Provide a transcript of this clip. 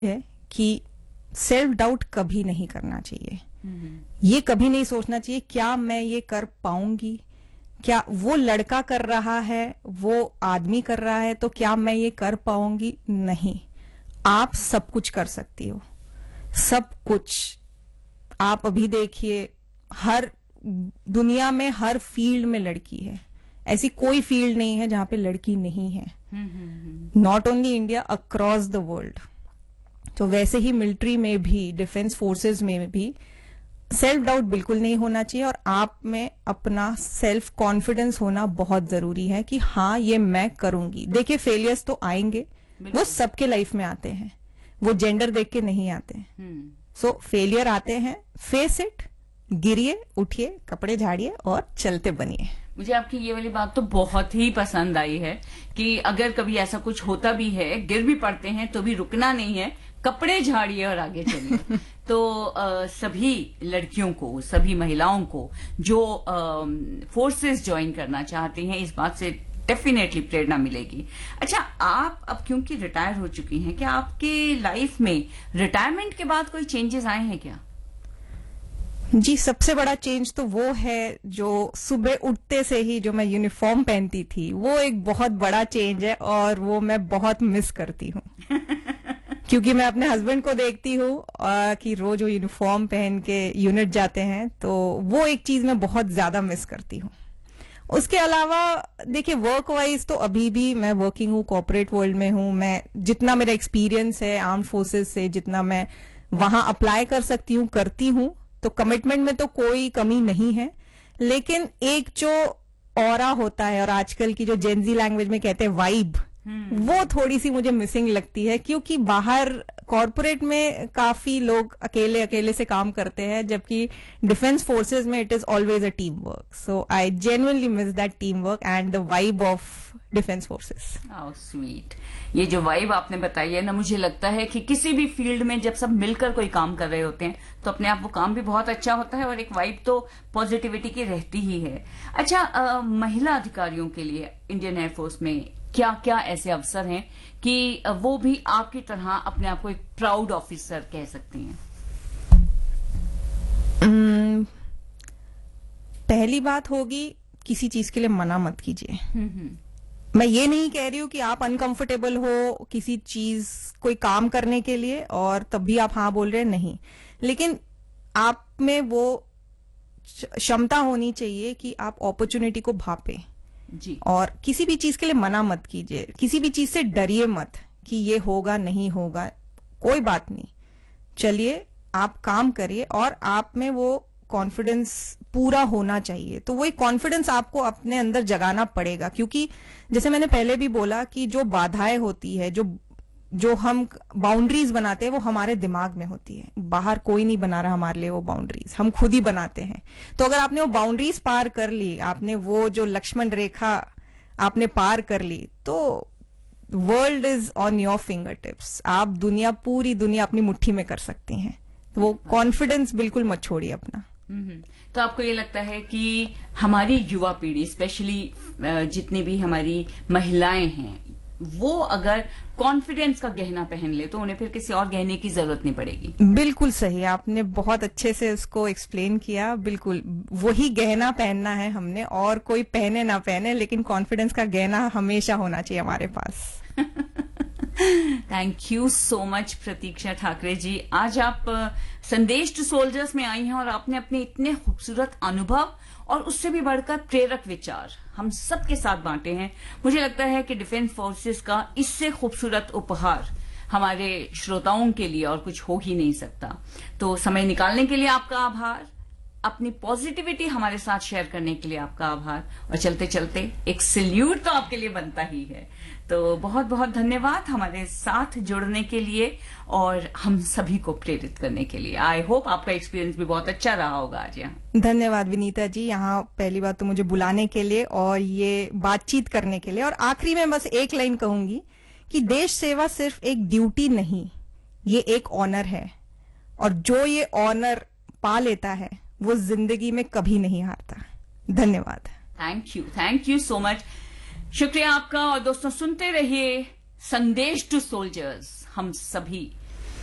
है कि self doubt कभी नहीं करना चाहिए। ये कभी नहीं सोचना चाहिए क्या मैं ये कर पाऊंगी, क्या वो लड़का कर रहा है, वो आदमी कर रहा है, तो क्या मैं ये कर पाऊंगी। नहीं, आप सब कुछ कर सकती हो, सब कुछ। आप अभी देखिए, हर दुनिया में हर फील्ड में लड़की है, ऐसी कोई फील्ड नहीं है जहां पे लड़की नहीं है। Not only India, across the world. तो वैसे ही मिलिट्री में भी, डिफेंस फोर्सेस में भी सेल्फ डाउट बिल्कुल नहीं होना चाहिए, और आप में अपना सेल्फ कॉन्फिडेंस होना बहुत जरूरी है कि हाँ ये मैं करूंगी। देखिए, फेलियर्स तो आएंगे, वो सबके लाइफ में आते हैं, वो जेंडर देख के नहीं आते। सो फेलियर आते हैं, फेस इट, गिरिए, उठिए, कपड़े झाड़िए और चलते बनिए। मुझे आपकी ये वाली बात तो बहुत ही पसंद आई है कि अगर कभी ऐसा कुछ होता भी है, गिर भी पड़ते हैं, तो भी रुकना नहीं है, कपड़े झाड़िए और आगे चलिए। तो सभी लड़कियों को, सभी महिलाओं को जो फोर्सेस ज्वाइन करना चाहती हैं, इस बात से डेफिनेटली प्रेरणा मिलेगी। अच्छा, आप अब क्योंकि रिटायर हो चुकी हैं, क्या आपके लाइफ में रिटायरमेंट के बाद कोई चेंजेस आए हैं क्या? जी, सबसे बड़ा चेंज तो वो है जो सुबह उठते से ही जो मैं यूनिफॉर्म पहनती थी, वो एक बहुत बड़ा चेंज है और वो मैं बहुत मिस करती हूँ। क्योंकि मैं अपने हस्बैंड को देखती हूँ कि रोज वो यूनिफॉर्म पहन के यूनिट जाते हैं, तो वो एक चीज मैं बहुत ज्यादा मिस करती हूँ। उसके अलावा देखिए, वर्क वाइज तो अभी भी मैं वर्किंग हूँ, कॉर्पोरेट वर्ल्ड में हूँ। मैं जितना मेरा एक्सपीरियंस है आर्म्ड फोर्सेस से, जितना मैं वहां अप्लाई कर सकती हूँ करती हूँ, तो कमिटमेंट में तो कोई कमी नहीं है। लेकिन एक जो ऑरा होता है, और आजकल की जो जेनजी लैंग्वेज में कहते हैं वाइब, वो थोड़ी सी मुझे मिसिंग लगती है। क्योंकि बाहर कॉर्पोरेट में काफी लोग अकेले अकेले से काम करते हैं, जबकि डिफेंस फोर्सेस में it is always a team work. So I genuinely miss that team work and the vibe of defence forces. How sweet. ये जो वाइब आपने बताई है ना, मुझे लगता है कि किसी भी फील्ड में जब सब मिलकर कोई काम कर रहे होते हैं तो अपने आप वो काम भी बहुत अच्छा होता है, और एक वाइब तो पॉजिटिविटी की रहती ही है। अच्छा, महिला अधिकारियों के लिए इंडियन एयरफोर्स में क्या क्या ऐसे अवसर हैं कि वो भी आपकी तरह अपने आप को एक प्राउड ऑफिसर कह सकती हैं? पहली बात होगी, किसी चीज के लिए मना मत कीजिए। मैं ये नहीं कह रही हूँ कि आप अनकंफर्टेबल हो किसी चीज, कोई काम करने के लिए, और तब भी आप हाँ बोल रहे हैं, नहीं। लेकिन आप में वो क्षमता होनी चाहिए कि आप अपॉर्चुनिटी को भापे जी, और किसी भी चीज के लिए मना मत कीजिए, किसी भी चीज से डरिए मत कि ये होगा नहीं होगा, कोई बात नहीं, चलिए आप काम करिए, और आप में वो कॉन्फिडेंस पूरा होना चाहिए। तो वही कॉन्फिडेंस आपको अपने अंदर जगाना पड़ेगा, क्योंकि जैसे मैंने पहले भी बोला कि जो बाधाएं होती है, जो हम बाउंड्रीज बनाते हैं, वो हमारे दिमाग में होती है। बाहर कोई नहीं बना रहा हमारे लिए वो बाउंड्रीज, हम खुद ही बनाते हैं। तो अगर आपने वो बाउंड्रीज पार कर ली, आपने वो जो लक्ष्मण रेखा आपने पार कर ली, तो world is on your finger tips. आप दुनिया, पूरी दुनिया अपनी मुट्ठी में कर सकती हैं। तो वो कॉन्फिडेंस बिल्कुल मत छोड़िए अपना। तो आपको ये लगता है कि हमारी युवा पीढ़ी, स्पेशली जितनी भी हमारी महिलाएं हैं, वो अगर कॉन्फिडेंस का गहना पहन ले तो उन्हें फिर किसी और गहने की जरूरत नहीं पड़ेगी? बिल्कुल सही, आपने बहुत अच्छे से उसको एक्सप्लेन किया। बिल्कुल वही गहना पहनना है हमने, और कोई पहने ना पहने, लेकिन कॉन्फिडेंस का गहना हमेशा होना चाहिए हमारे पास। थैंक यू सो मच प्रतीक्षा ठाकरे जी। आज आप संदेश टू सोल्जर्स में आई हैं और आपने अपने इतने खूबसूरत अनुभव और उससे भी बढ़कर प्रेरक विचार हम सबके साथ बांटे हैं। मुझे लगता है कि डिफेंस फोर्सेस का इससे खूबसूरत उपहार हमारे श्रोताओं के लिए और कुछ हो ही नहीं सकता। तो समय निकालने के लिए आपका आभार, अपनी पॉजिटिविटी हमारे साथ शेयर करने के लिए आपका आभार, और चलते चलते एक सैल्यूट तो आपके लिए बनता ही है। तो बहुत बहुत धन्यवाद हमारे साथ जुड़ने के लिए और हम सभी को प्रेरित करने के लिए। आई होप आपका एक्सपीरियंस भी बहुत अच्छा रहा होगा आज यहाँ। धन्यवाद विनीता जी, यहाँ पहली बात तो मुझे बुलाने के लिए और ये बातचीत करने के लिए। और आखिरी में बस एक लाइन कहूंगी कि देश सेवा सिर्फ एक ड्यूटी नहीं, ये एक ऑनर है, और जो ये ऑनर पा लेता है वो जिंदगी में कभी नहीं हारता। धन्यवाद। Thank you so much. शुक्रिया आपका। और दोस्तों, सुनते रहिए संदेश टू सोल्जर्स, हम सभी